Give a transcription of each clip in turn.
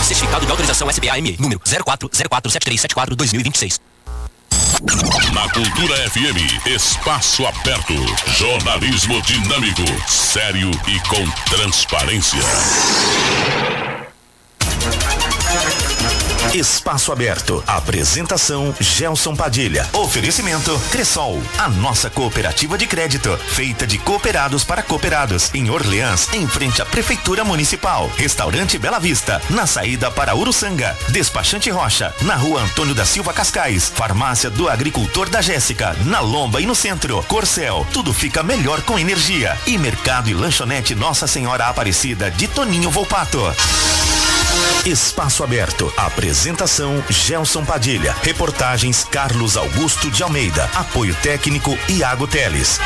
Certificado de autorização SBAME, número 04047374-2026. Na Cultura FM, Espaço Aberto. Jornalismo dinâmico, sério e com transparência. Espaço Aberto. Apresentação Gelson Padilha. Oferecimento Cressol, a nossa cooperativa de crédito, feita de cooperados para cooperados, em Orleans, em frente à Prefeitura Municipal. Restaurante Bela Vista, na saída para Uruçanga. Despachante Rocha, na Rua Antônio da Silva Cascais. Farmácia do Agricultor da Jéssica, na Lomba e no centro. Corcel, tudo fica melhor com energia. E Mercado e Lanchonete Nossa Senhora Aparecida, de Toninho Volpato. Espaço Aberto. Apresentação Gelson Padilha. Reportagens Carlos Augusto de Almeida. Apoio técnico Iago Teles.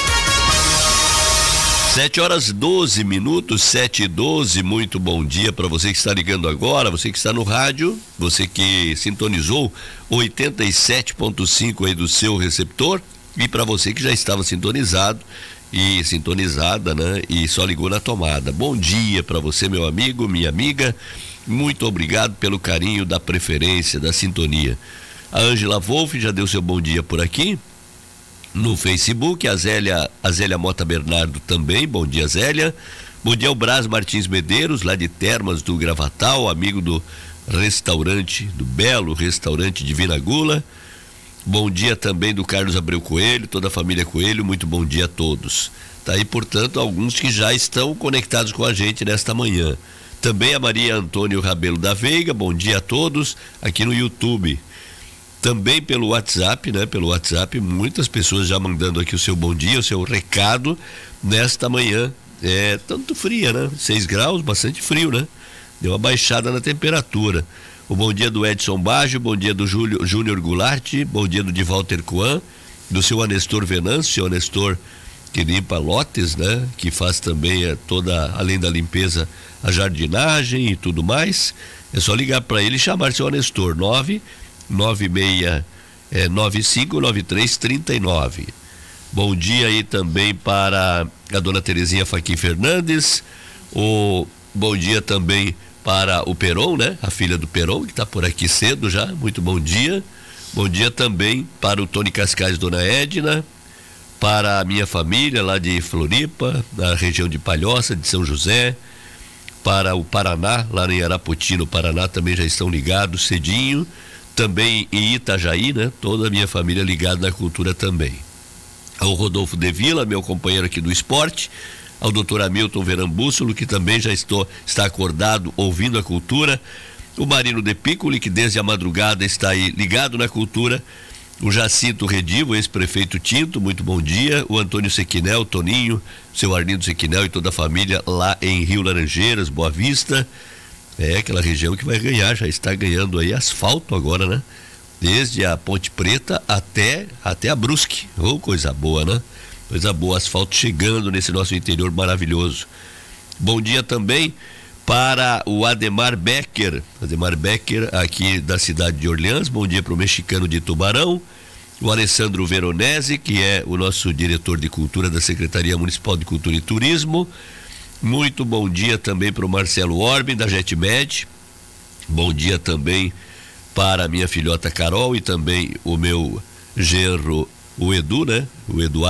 7h12, 7h12, muito bom dia para você que está ligando agora, você que está no rádio, você que sintonizou 87.5 aí do seu receptor, e para você que já estava sintonizado e sintonizada, né? E só ligou na tomada. Bom dia para você, meu amigo, minha amiga. Muito obrigado pelo carinho, da preferência, da sintonia. A Ângela Wolff já deu seu bom dia por aqui no Facebook. A Zélia Mota Bernardo também. Bom dia, Zélia. Bom dia ao Brás Martins Medeiros, lá de Termas do Gravatal, amigo do restaurante, do belo restaurante Divina Gula. Bom dia também do Carlos Abreu Coelho, toda a família Coelho, muito bom dia a todos. Tá aí, portanto, alguns que já estão conectados com a gente nesta manhã. Também a Maria Antônio Rabelo da Veiga, bom dia a todos, aqui no YouTube. Também pelo WhatsApp, né? Pelo WhatsApp, muitas pessoas já mandando aqui o seu bom dia, o seu recado nesta manhã. É tanto fria, né? 6 graus, bastante frio, né? Deu uma baixada na temperatura. O bom dia do Edson Baggio, bom dia do Júnior Goulart, bom dia do Divalter Coan, do seu Anestor Venâncio, seu Anestor que limpa lotes, né? Que faz também toda, além da limpeza, a jardinagem e tudo mais. É só ligar para ele e chamar seu Anestor, 996959339. Bom dia aí também para a dona Terezinha Faquim Fernandes. Bom dia também para o Peron, né? A filha do Peron, que está por aqui cedo já. Muito bom dia. Bom dia também para o Tony Cascais, dona Edna, para a minha família lá de Floripa, na região de Palhoça, de São José, para o Paraná, lá em Arapoti, no Paraná, também já estão ligados cedinho. Também em Itajaí, né? Toda a minha família ligada na cultura também. Ao Rodolfo De Vila, meu companheiro aqui do esporte, ao doutor Hamilton Verambússulo, que também já está acordado ouvindo a cultura, o Marino De Piccoli, que desde a madrugada está aí ligado na cultura, o Jacinto Redivo, ex-prefeito Tinto, muito bom dia, o Antônio Sequinel, Toninho, seu Arlindo Sequinel e toda a família lá em Rio Laranjeiras, Boa Vista. É aquela região que vai ganhar, já está ganhando aí asfalto agora, né? Desde a Ponte Preta até a Brusque. Oh, coisa boa, né? Coisa boa, asfalto chegando nesse nosso interior maravilhoso. Bom dia também para o Ademar Becker aqui da cidade de Orleans. Bom dia para o mexicano de Tubarão, o Alessandro Veronese, que é o nosso diretor de cultura da Secretaria Municipal de Cultura e Turismo. Muito bom dia também para o Marcelo Orben, da JetMed. Bom dia também para a minha filhota Carol e também o meu genro, o Edu, né? O Eduardo.